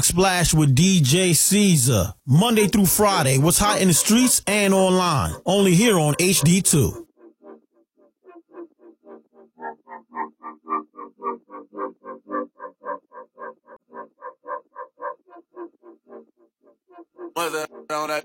Splash with DJ Caesar. Monday through Friday, what's hot in the streets and online. Only here on HD2. What's that on that?